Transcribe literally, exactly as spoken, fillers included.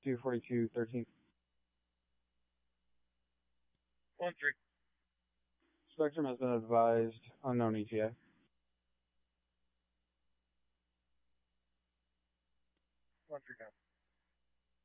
two forty-two thirteen. One three. Spectrum has been advised, unknown E T A. One three down.